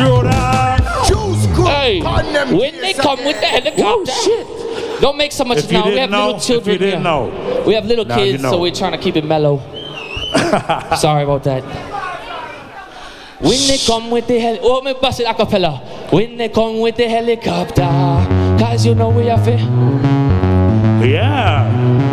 Hey, when they come with the helicopter, don't make so much now. We have little children here. We have little kids, so we're trying to keep it mellow. Sorry about that. When they come with the oh, me bust it a cappella. When they come with the helicopter, cause you know we have it. Yeah.